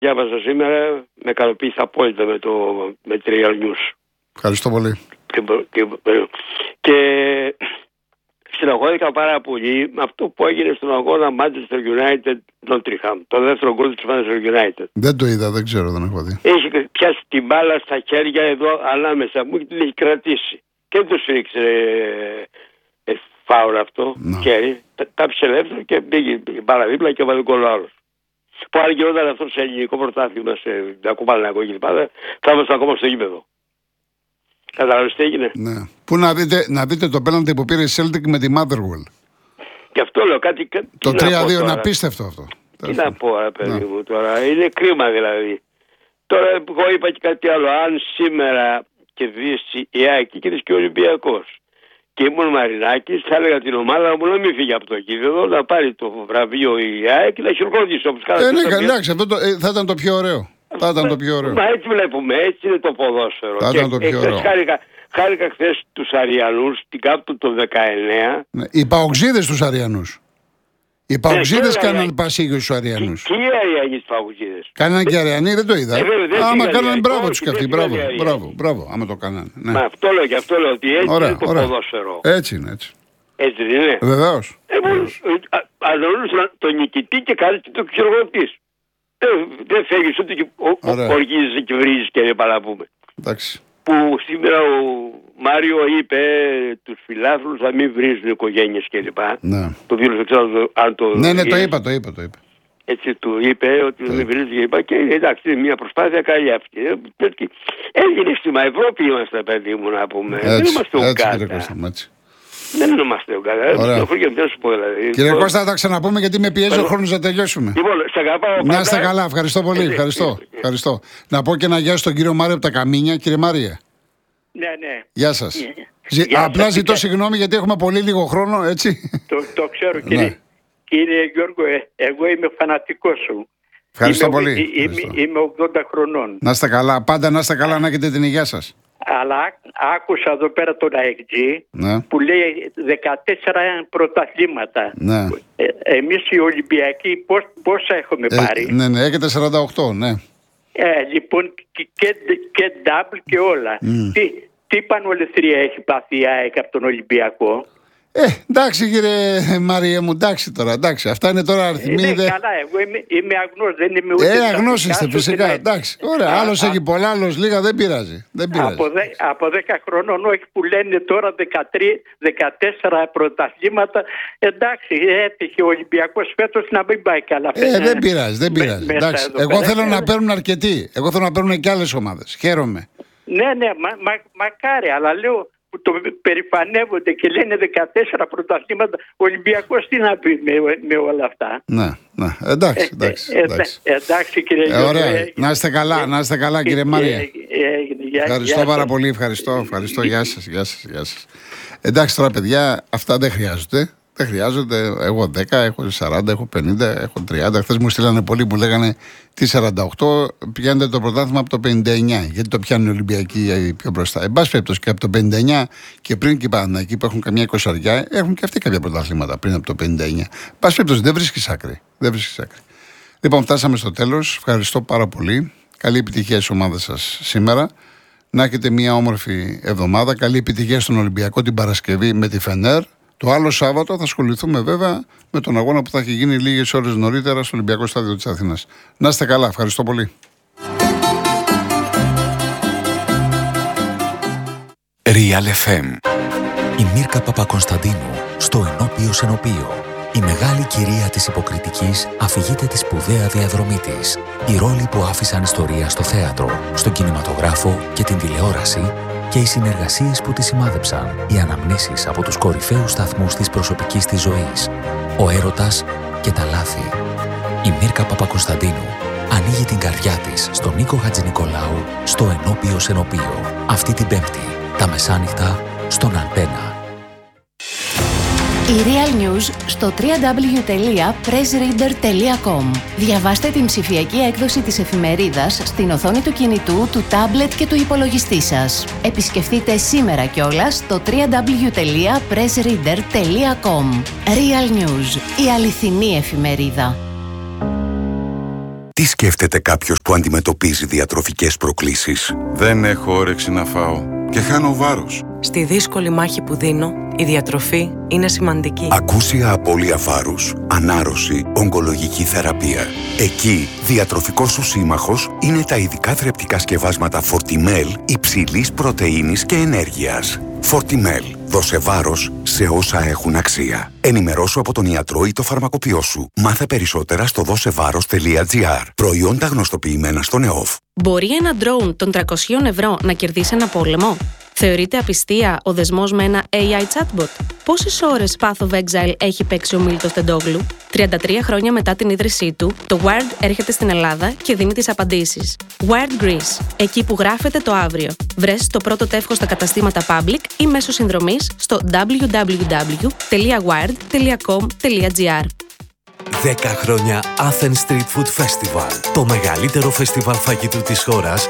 διάβασα σήμερα, με ικανοποίησε απόλυτα με τη Real News. Ευχαριστώ πολύ. Και συναγώδηκα πάρα πολύ με αυτό που έγινε στον αγώνα Manchester United Nottingham. Το δεύτερο γκολ της Manchester United. Δεν το είδα, δεν ξέρω, δεν έχω δει. Έχει πιάσει την μπάλα στα χέρια εδώ ανάμεσα μου και την έχει κρατήσει. Και του ρίξε φάουλ αυτό. Χέρι. Τα ψε ελεύθερο και πήγε μπάλα δίπλα και βάλει γκολ άλλος. Που αν γινόταν αυτό σε ελληνικό πρωτάθλημα, σε Παναθηναϊκό κλπ. Θα ήμασταν ακόμα στο γήπεδο. Καταλαβαίνετε τι έγινε. Ναι. Πού να δείτε το πέναλτι που πήρε η Celtic με τη Motherwell. Και αυτό λέω κάτι. Το 3-2 είναι απίστευτο αυτό. Τι να πω, παιδί μου τώρα. Είναι κρίμα δηλαδή. Τώρα εγώ είπα και κάτι άλλο. Αν σήμερα κερδίσει η ΑΕΚ και ο Ολυμπιακός και ήμουν Μαρινάκης, θα έλεγα την ομάδα μου να μην φύγει από το γήπεδο, να πάρει το βραβείο η ΑΕΚ και να χειροκροτήσει όπως κάνατε. Ναι, εντάξει, αυτό θα ήταν το πιο ωραίο. Θα ήταν το πιο ωραίο. Μα έτσι βλέπουμε, έτσι είναι το ποδόσφαιρο. Θα ήταν το πιο ωραίο. Χάρηκα χθες τους Αριανούς την κάπου το 19. Ναι, οι Παοξίδες τους Αριανούς. Οι Παοξίδες κάνανε πασίγιο στους Αριανούς. Και οι Αριανοί τους Παοξίδες. Κάνανε και Αριανοί, δεν το είδα. Άμα κάνανε μπράβο τους και αυτοί. Μπράβο, άμα το κάνανε. Μα αυτό λέω και αυτό λέω ότι έτσι είναι το ποδόσφαιρο. Έτσι είναι, έτσι. Έτσι δεν είναι. Βεβαίως. Αναλούσε τον νικητή και κάνει και το χειροκροτής. Δεν φεύγεις ούτε και οργίζεσαι και βρίζεις και δεν παραπούμε. Εντάξει. Που σήμερα ο Μάριο είπε τους φιλάθλους να μην βρίζουν οικογένειες κλπ. Ναι. Το δήλωσε, ξέρω αν το. Ναι, το είπα. Έτσι του είπε ότι δεν βρίζει κλπ. Και εντάξει, είναι μια προσπάθεια καλή αυτή. Έγινε στην Ευρώπη είμαστε, παιδί μου, να πούμε. Δεν είμαστε Ουγκάντα. Δεν είμαστε Ουγκάντα. Κύριε Κώστα, θα τα ξαναπούμε γιατί με πιέζει ο χρόνος να τελειώσουμε. Να είστε καλά, ευχαριστώ πολύ. Ευχαριστώ. Να πω και ένα γεια στον κύριο Μάριο από τα Καμίνια. Κύριε Μάρια. Ναι. Γεια σας. Απλά ζητώ συγγνώμη γιατί έχουμε πολύ λίγο χρόνο, έτσι. Το ξέρω, κύριε Γιώργο, εγώ είμαι φανατικός σου. Ευχαριστώ πολύ. Είμαι 80 χρονών. Να είστε καλά, πάντα να είστε καλά, να έχετε την υγεία σας. Αλλά άκουσα εδώ πέρα τον ΑΕΚΤΖ που λέει 14 πρωταθλήματα. Ναι. Εμείς οι Ολυμπιακοί πόσα έχουμε πάρει? Ναι, έχετε 48, ναι. Λοιπόν και double και όλα. Τι πανολεθρία έχει πάθει η ΑΕΚ από τον Ολυμπιακό? Εντάξει κύριε Μαρία μου, εντάξει τώρα, εντάξει. Αυτά είναι τώρα αριθμοί. Καλά, εγώ είμαι αγνός, δεν είμαι ούτε. Αγνός είστε φυσικά, εντάξει. Ωραία, άλλος έχει πολλά, άλλος λίγα, δεν πειράζει. Από 10 χρονών, όχι που λένε τώρα 14 πρωταθλήματα. Εντάξει, έτυχε ο Ολυμπιακός φέτος να μην πάει καλά. Δεν πειράζει. Εγώ θέλω να παίρνουν αρκετοί. Εγώ θέλω να παίρνουν και άλλες ομάδες. Χαίρομαι. Ναι, μακάρι, αλλά λέω που το περηφανεύονται και λένε 14 πρωταθλήματα. Ο Ολυμπιακός τι να πει με όλα αυτά? Ναι, εντάξει. Εντάξει κύριε Γιώργο. Ωραία, να είστε καλά κύριε Μάρια. Ευχαριστώ πάρα πολύ, ευχαριστώ. Γεια σας. Εντάξει τώρα παιδιά, αυτά δεν χρειάζονται. Δεν χρειάζονται. Εγώ 10, έχω 40, έχω 50, έχω 30. Χθες μου στείλανε πολλοί που λέγανε τι 48 πιάνετε το πρωτάθλημα από το 59. Γιατί το πιάνουν οι Ολυμπιακοί πιο μπροστά. Εν πάση περιπτώσει και από το 59 και πριν και οι Παναθηναϊκοί που έχουν καμιά 20 έχουν και αυτοί κάποια πρωταθλήματα πριν από το 59. Εν πάση περιπτώσει δεν βρίσκεις άκρη. Λοιπόν, φτάσαμε στο τέλος. Ευχαριστώ πάρα πολύ. Καλή επιτυχία στις ομάδες σας σήμερα. Να έχετε μια όμορφη εβδομάδα. Καλή επιτυχία στον Ολυμπιακό την Παρασκευή με τη Φενέρ. Το άλλο Σάββατο θα ασχοληθούμε βέβαια με τον αγώνα που θα έχει γίνει λίγες ώρες νωρίτερα στο Ολυμπιακό Στάδιο της Αθήνας. Να είστε καλά, ευχαριστώ πολύ. Real FM. Η Μίρκα Παπακωνσταντίνου στο Ενώπιο Σενοπείο. Η μεγάλη κυρία της υποκριτικής αφηγείται τη σπουδαία διαδρομή της. Οι ρόλοι που άφησαν ιστορία στο θέατρο, στον κινηματογράφο και την τηλεόραση και οι συνεργασίες που τη σημάδεψαν, οι αναμνήσεις από τους κορυφαίους σταθμούς της προσωπικής της ζωής, ο έρωτας και τα λάθη. Η Μίρκα Παπακωνσταντίνου ανοίγει την καρδιά της στον Νίκο Χατζηνικολάου στο Ενώπιο Σενοπείο. Αυτή την Πέμπτη, τα μεσάνυχτα, στον Αντένα. Η Real News στο www.pressreader.com. Διαβάστε την ψηφιακή έκδοση της εφημερίδας στην οθόνη του κινητού, του τάμπλετ και του υπολογιστή σας. Επισκεφτείτε σήμερα κιόλας το www.pressreader.com. Real News, η αληθινή εφημερίδα. Τι σκέφτεται κάποιος που αντιμετωπίζει διατροφικές προκλήσεις? Δεν έχω όρεξη να φάω και χάνω βάρος. Στη δύσκολη μάχη που δίνω, η διατροφή είναι σημαντική. Ακούσια απώλεια βάρους, ανάρρωση, ογκολογική θεραπεία. Εκεί, διατροφικός σου σύμμαχος είναι τα ειδικά θρεπτικά σκευάσματα Fortimel υψηλής πρωτεΐνης και ενέργειας. Fortimel. Δώσε βάρος σε όσα έχουν αξία. Ενημερώσου από τον ιατρό ή το φαρμακοποιό σου. Μάθε περισσότερα στο δώσεβάρος.gr. Προϊόντα γνωστοποιημένα στον ΕΟΦ. Μπορεί ένα ντρόουν των 300 ευρώ να κερδίσει ένα πόλεμο? Θεωρείται απιστία ο δεσμός με ένα AI chatbot? Πόσες ώρες Path of Exile έχει παίξει ο Μίλτος Τεντόγλου? 33 χρόνια μετά την ίδρυσή του, το Wired έρχεται στην Ελλάδα και δίνει τις απαντήσεις. Wired Greece, εκεί που γράφεται το αύριο. Βρες το πρώτο τεύχος στα καταστήματα Public ή μέσω συνδρομής στο www.wired.com.gr. 10 χρόνια Athens Street Food Festival. Το μεγαλύτερο φεστιβάλ φαγητού της χώρας